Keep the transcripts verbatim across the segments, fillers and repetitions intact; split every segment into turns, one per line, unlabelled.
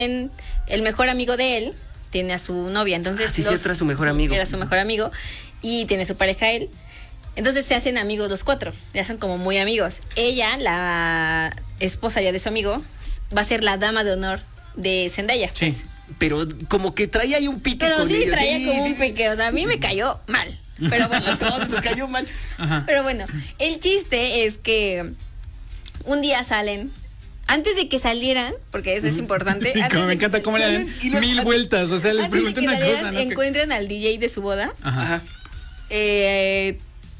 el mejor amigo de él tiene a su novia, entonces
ah, sí,
los,
sí, era su mejor amigo.
Era su mejor amigo y tiene su pareja él. Entonces se hacen amigos los cuatro, ya son como muy amigos. Ella, la esposa ya de su amigo, va a ser la dama de honor de Zendaya.
Sí.
Pues.
Pero como que traía ahí un pique
Pero
con
sí,
ellos.
traía
sí,
como
sí,
un pique, o sea, a mí me cayó mal. Pero bueno.
A todos nos cayó mal.
Ajá.
Pero bueno, el chiste es que un día salen, antes de que salieran, porque eso es importante.
Y como me
de
encanta
que
cómo le dan
y luego-
mil vueltas. O sea, les
antes de
pregunté
que
una
salieran,
cosa, ¿no? Que-
encuentran al D J de su boda.
Ajá.
Ajá.
Eh,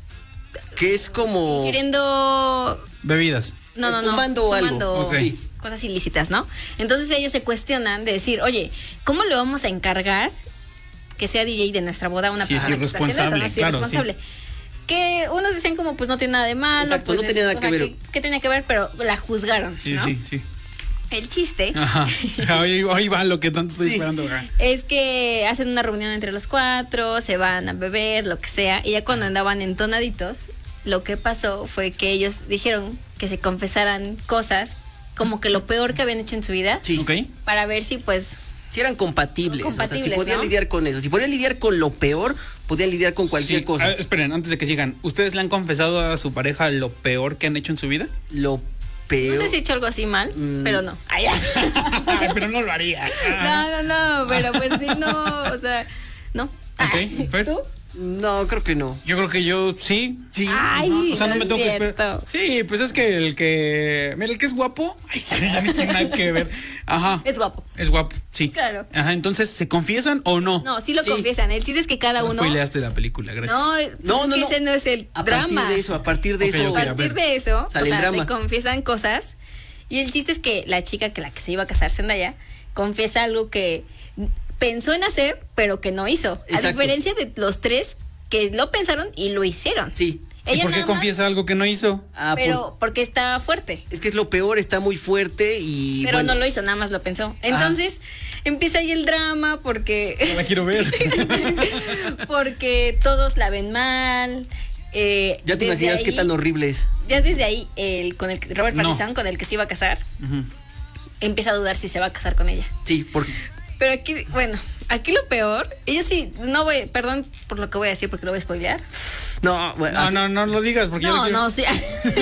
Que es como...
Queriendo...
Bebidas.
No, no, no.
Fumando algo.
Fumando
Ok.
cosas ilícitas, ¿no? Entonces ellos se cuestionan de decir, oye, ¿cómo le vamos a encargar que sea D J de nuestra boda una
Sí, es
persona que está haciendo eso,
irresponsable,
¿no? Sí,
claro,
irresponsable. Que unos decían como, pues no tiene nada de malo.
Exacto,
pues,
no tenía nada
o
que
sea,
ver.
¿Qué, qué tenía que ver? Pero la juzgaron,
Sí,
¿no?
sí, sí.
El chiste
Ajá. Ahí, ahí va lo que tanto estoy
Sí.
esperando. Ajá.
es que hacen una reunión entre los cuatro, se van a beber, lo que sea, y ya cuando andaban entonaditos, lo que pasó fue que ellos dijeron que se confesaran cosas como que lo peor que habían hecho en su vida,
Sí.
Ok.
para ver si pues
Si eran compatibles.
Compatibles,
o sea, si podían
¿no?
lidiar con eso. Si podían lidiar con lo peor, podían lidiar con cualquier
Sí.
cosa.
Ah, esperen, antes de que sigan, ¿ustedes le han confesado a su pareja lo peor que han hecho en su vida?
Lo
no
peor.
sé si he hecho algo así mal,
Mm.
pero no. Ay, ya.
Ay, pero no lo haría.
No, no, no, pero pues sí, no, o sea, no.
Ok, Fer.
¿Tú?
No, creo que no.
Yo creo que yo sí.
Sí.
Ay,
O sea, no,
no
me
es
tengo que
cierto.
esperar. Sí, pues es que el que. Mira, el que es guapo. Ay, sí, ya no tiene nada que ver. Ajá.
Es guapo.
Es guapo, sí.
Claro.
Ajá, entonces, ¿se confiesan o no?
No, sí lo
Sí.
confiesan. El chiste es que cada
No
uno.
spoileaste la película, gracias.
No,
No,
es
no,
que
no.
ese no es el
A
drama.
partir de eso, a partir de
Ok,
eso.
ok,
A
a
partir
ver.
de eso,
Sale
o sea,
el drama.
se confiesan cosas. Y el chiste es que la chica que la que se iba a casar, Zendaya, confiesa algo que pensó en hacer, pero que no hizo.
Exacto.
A diferencia de los tres que lo pensaron y lo hicieron.
Sí.
¿Y
Ella
por qué
nada más,
confiesa algo que no hizo?
Ah,
pero
por-
porque está fuerte.
es que es lo peor, está muy fuerte y.
Pero
bueno,
no lo hizo, nada más lo pensó. Entonces empieza ahí el drama porque
No la quiero ver.
porque todos la ven mal. eh,
Ya te
desde
imaginas qué
ahí-
tan horrible es.
Ya desde ahí, el con el que- Robert
No.
Pattinson, con el que se iba a casar,
Ujú.
empieza a dudar si se va a casar con ella.
Sí, porque.
Pero aquí, bueno, aquí lo peor, ellos sí, no voy, perdón por lo que voy a decir porque lo voy a spoilear.
No, bueno,
No,
así-
no, no lo digas porque yo
No,
quiero-
no, sí.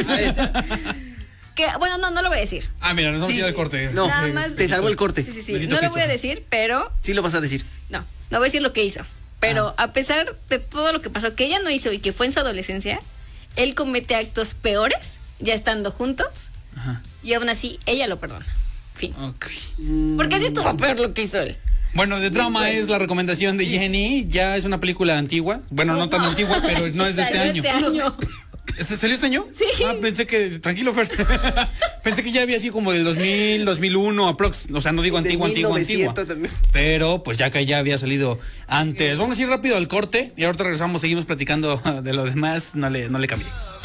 que, bueno, no, no lo voy a decir.
Ah, mira, nos vamos
Sí.
a ir al corte.
No,
Nada más.
te salvó el corte.
Sí, sí, sí.
Bendito
No lo
Cristo.
voy a decir, pero
Sí lo vas a decir.
no, no voy a decir lo que hizo. Pero
Ah.
a pesar de todo lo que pasó, que ella no hizo y que fue en su adolescencia, él comete actos peores ya estando juntos
Ajá.
y aún así ella lo perdona. Fin.
Ok.
Porque así estuvo peor lo que hizo él.
Bueno, de drama es la recomendación de Jenny. Ya es una película antigua. Bueno, no tan antigua, pero no es de este
Salió
año.
este año.
¿Este- ¿Salió este año?
Sí.
Ah, pensé que. Tranquilo, Fer. Pensé que ya había sido como del dos mil, dos mil uno, aprox. O sea, no digo
De
antigua, antigua, antigua.
mil novecientos también.
Pero pues ya que ya había salido antes. Vamos a ir rápido al corte y ahorita regresamos, seguimos platicando de lo demás. No le, no le cambie.